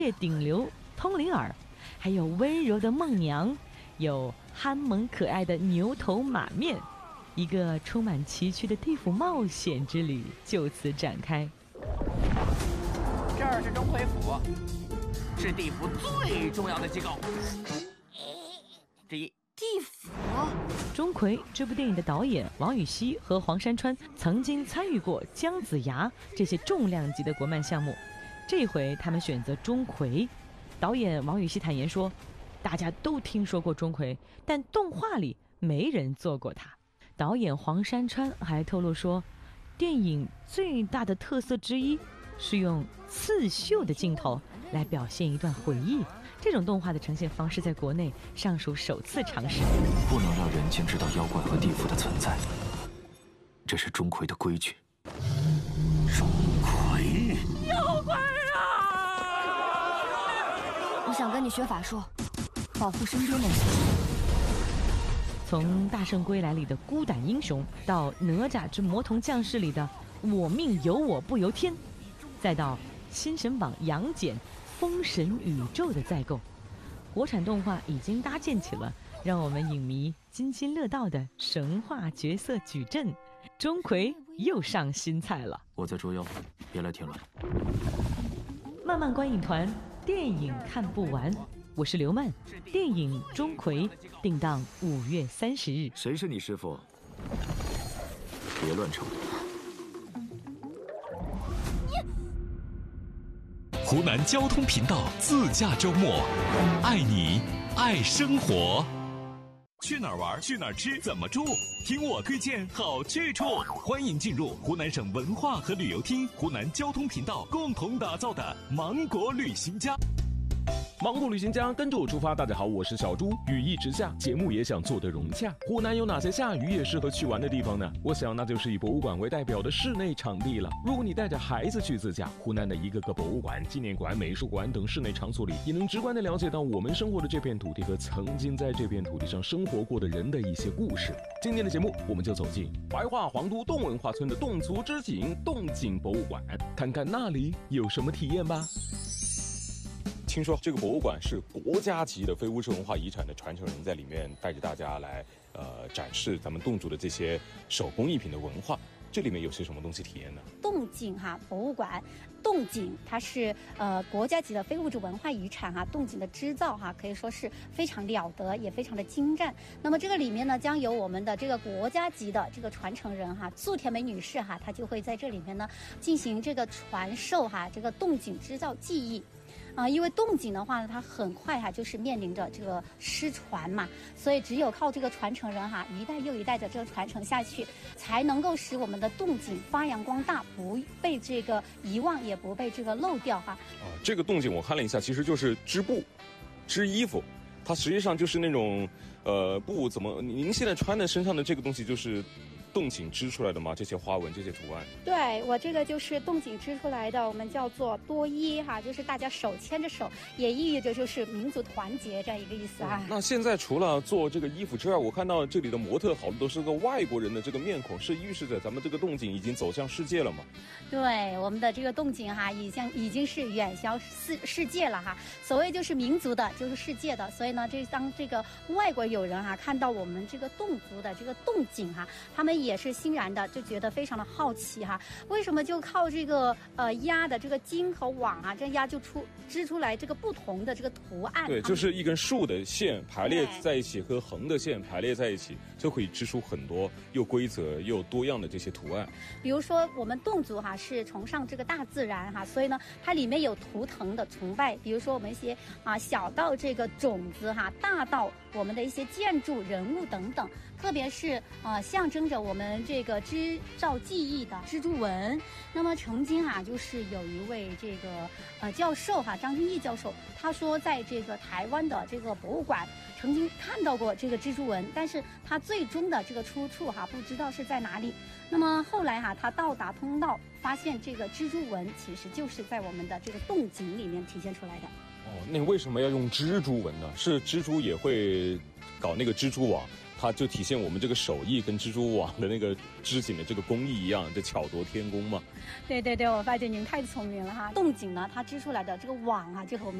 顶流通灵儿，还有温柔的梦娘，有憨萌可爱的牛头马面，一个充满崎岖的地府冒险之旅就此展开。 这儿是钟馗府，是地府最重要的机构之一。 地府。 钟馗这部电影的导演王禹锡和黄山川曾经参与过姜子牙这些重量级的国漫项目，这回他们选择钟馗。导演王禹锡坦言说，大家都听说过钟馗，但动画里没人做过他。导演黄山川还透露说，电影最大的特色之一是用刺绣的镜头来表现一段回忆，这种动画的呈现方式在国内尚属首次尝试。 不能让人间知道妖怪和地府的存在，这是钟馗的规矩。 钟馗， 妖怪啊！我想跟你学法术，保护身边的人。 从《大圣归来》里的孤胆英雄，到《哪吒之魔童降世》里的我命由我不由天，再到新神榜杨戬封神宇宙的再构，国产动画已经搭建起了让我们影迷津津乐道的神话角色矩阵。钟馗又上新菜了。 我在捉妖，别来添乱。 漫漫观影团，电影看不完。我是刘曼，电影《钟馗》定档5月30日。 谁是你师傅？别乱称。 湖南交通频道自驾周末，爱你爱生活。去哪儿玩？去哪儿吃？怎么住？听我推荐好去处。欢迎进入湖南省文化和旅游厅、湖南交通频道共同打造的芒果旅行家。 芒果旅行家跟着我出发。大家好，我是小猪。雨一直下，节目也想做得融洽。湖南有哪些下雨也适合去玩的地方呢？我想那就是以博物馆为代表的室内场地了。如果你带着孩子去自驾，湖南的一个个博物馆、纪念馆、美术馆等室内场所里，也能直观地了解到我们生活的这片土地和曾经在这片土地上生活过的人的一些故事。今天的节目，我们就走进怀化黄都侗文化村的侗族之井侗井博物馆，看看那里有什么体验吧。听说这个博物馆是国家级的非物质文化遗产的传承人，在里面带着大家来展示咱们侗族的这些手工艺品的文化。这里面有些什么东西体验呢？ 侗井博物馆，侗井它是国家级的非物质文化遗产侗井的织造可以说是非常了得，也非常的精湛。那么这个里面呢，将由我们的这个国家级的这个传承人素田梅女士她就会在这里面呢进行这个传授这个侗井织造技艺。因为侗井的话呢，它很快就是面临着这个失传嘛，所以只有靠这个传承人一代又一代的这个传承下去，才能够使我们的侗井发扬光大，不被这个遗忘，也不被这个漏掉这个侗井我看了一下，其实就是织布、织衣服，它实际上就是那种布怎么？您现在穿的身上的这个东西就是侗井织出来的吗？这些花纹、这些图案？ 对，我这个就是侗井织出来的，我们叫做多衣就是大家手牵着手，也意味着就是民族团结这样一个意思那现在除了做这个衣服之外，我看到这里的模特好多都是个外国人的这个面孔，是预示着咱们这个侗井已经走向世界了吗？ 对，我们的这个侗井已经是远销世界了所谓就是民族的，就是世界的，所以呢，当这个外国友人看到我们这个侗族的这个侗井他们也是欣然的，就觉得非常的好奇为什么就靠这个压的这个筋和网这压就织出来这个不同的这个图案？ 对，就是一根竖的线排列在一起和横的线排列在一起，就可以织出很多又规则又多样的这些图案。 比如说我们侗族是崇尚这个大自然所以呢，它里面有图腾的崇拜，比如说我们一些小到这个种子大到我们的一些建筑、人物等等，特别是象征着我们这个织造技艺的蜘蛛纹。那么曾经就是有一位这个教授张君毅教授，他说在这个台湾的这个博物馆曾经看到过这个蜘蛛纹，但是他最终的这个出处不知道是在哪里。那么后来他到达通道，发现这个蜘蛛纹其实就是在我们的这个侗井里面体现出来的。 那为什么要用蜘蛛纹呢？是蜘蛛也会搞那个蜘蛛网， 它就体现我们这个手艺跟蜘蛛网的那个织锦的这个工艺一样，这巧夺天工嘛。 对对对，我发觉您太聪明了哈。洞锦呢，它织出来的这个网啊，就和我们